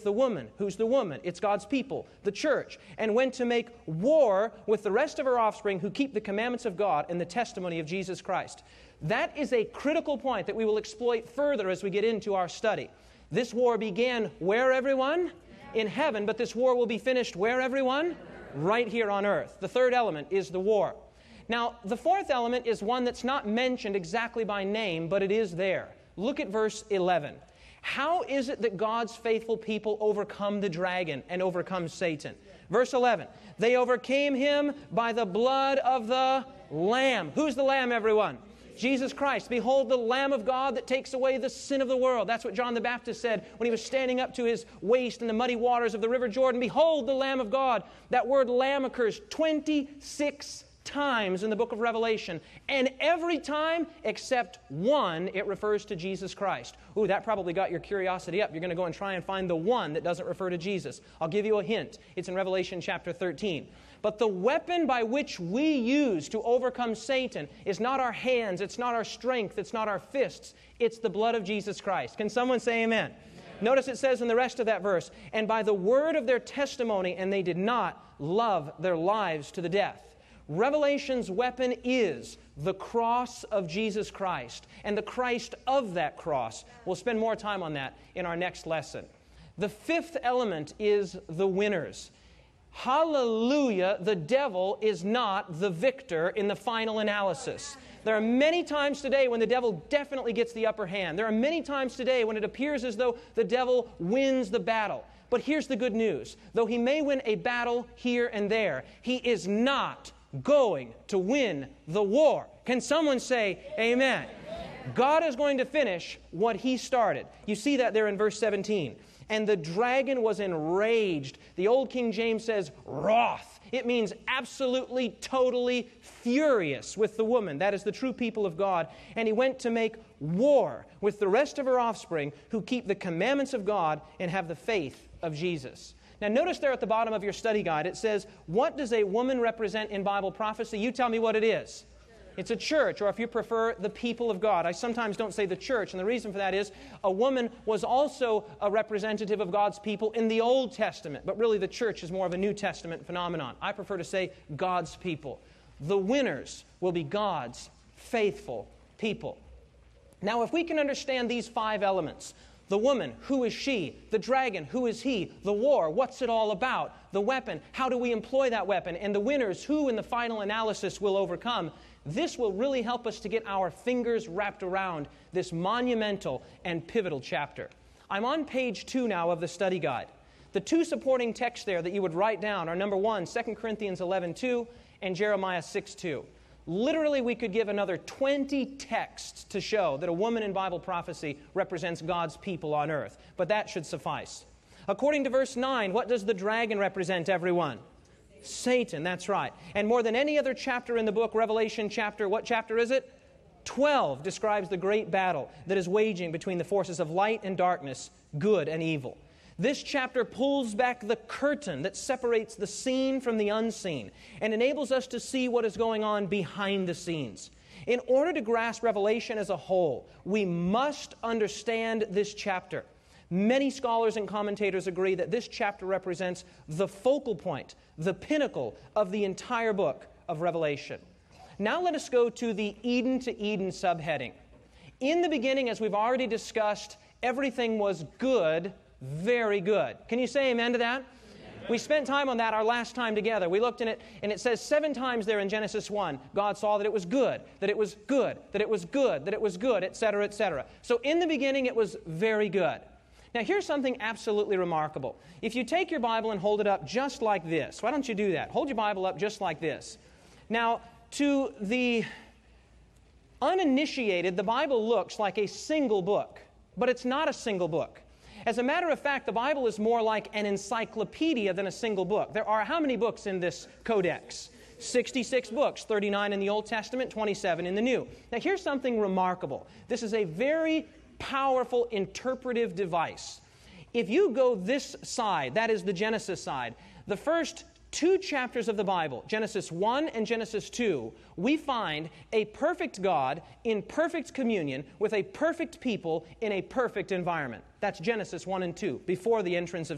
the woman. Who's the woman? It's God's people, the church. And went to make war with the rest of her offspring who keep the commandments of God and the testimony of Jesus Christ. That is a critical point that we will exploit further as we get into our study. This war began where, everyone? In heaven, but this war will be finished where, everyone? Right here on earth. The third element is the war. Now, the fourth element is one that's not mentioned exactly by name, but it is there. Look at verse 11. How is it that God's faithful people overcome the dragon and overcome Satan? Verse 11, they overcame him by the blood of the Lamb. Who's the Lamb, everyone? Jesus Christ. Behold the Lamb of God that takes away the sin of the world. That's what John the Baptist said when he was standing up to his waist in the muddy waters of the River Jordan. Behold the Lamb of God. That word Lamb occurs 26 times in the book of Revelation, and every time except one, it refers to Jesus Christ. Ooh, that probably got your curiosity up. You're going to go and try and find the one that doesn't refer to Jesus. I'll give you a hint. It's in Revelation chapter 13. But the weapon by which we use to overcome Satan is not our hands, it's not our strength, it's not our fists, it's the blood of Jesus Christ. Can someone say amen? Notice it says in the rest of that verse, and by the word of their testimony, and they did not love their lives to the death. Revelation's weapon is the cross of Jesus Christ and the Christ of that cross. We'll spend more time on that in our next lesson. The fifth element is the winners. Hallelujah, the devil is not the victor in the final analysis. There are many times today when the devil definitely gets the upper hand. There are many times today when it appears as though the devil wins the battle. But here's the good news. Though he may win a battle here and there, he is not going to win the war. Can someone say amen? God is going to finish what he started. You see that there in verse 17. And the dragon was enraged. The old King James says wroth. It means absolutely, totally furious with the woman. That is the true people of God. And he went to make war with the rest of her offspring who keep the commandments of God and have the faith of Jesus. Now notice there at the bottom of your study guide, it says, what does a woman represent in Bible prophecy? You tell me what it is. It's a church, or if you prefer, the people of God. I sometimes don't say the church, and the reason for that is a woman was also a representative of God's people in the Old Testament, but really the church is more of a New Testament phenomenon. I prefer to say God's people. The winners will be God's faithful people. Now, if we can understand these five elements, the woman, who is she? The dragon, who is he? The war, what's it all about? The weapon, how do we employ that weapon? And the winners, who in the final analysis will overcome? This will really help us to get our fingers wrapped around this monumental and pivotal chapter. I'm on page 2 now of the study guide. The two supporting texts there that you would write down are number 1, 2 Corinthians 11:2 and Jeremiah 6:2. Literally, we could give another 20 texts to show that a woman in Bible prophecy represents God's people on earth. But that should suffice. According to verse 9, what does the dragon represent, everyone? Satan, that's right. And more than any other chapter in the book, Revelation chapter, what chapter is it? 12 describes the great battle that is waging between the forces of light and darkness, good and evil. This chapter pulls back the curtain that separates the seen from the unseen and enables us to see what is going on behind the scenes. In order to grasp Revelation as a whole, we must understand this chapter. Many scholars and commentators agree that this chapter represents the focal point, the pinnacle of the entire book of Revelation. Now let us go to the Eden to Eden subheading. In the beginning, as we've already discussed, everything was good, very good. Can you say amen to that? Amen. We spent time on that our last time together. We looked in it, and it says 7 times there in Genesis 1, God saw that it was good, that it was good, that it was good, that it was good, etc., etc. So in the beginning, it was very good. Now here's something absolutely remarkable. If you take your Bible and hold it up just like this, why don't you do that? Hold your Bible up just like this. Now, to the uninitiated, the Bible looks like a single book, but it's not a single book. As a matter of fact, the Bible is more like an encyclopedia than a single book. There are how many books in this codex? 66 books, 39 in the Old Testament, 27 in the New. Now here's something remarkable. This is a very powerful interpretive device. If you go this side, that is the Genesis side, the first 2 chapters of the Bible, Genesis 1 and Genesis 2, we find a perfect God in perfect communion with a perfect people in a perfect environment. That's Genesis 1 and 2, before the entrance of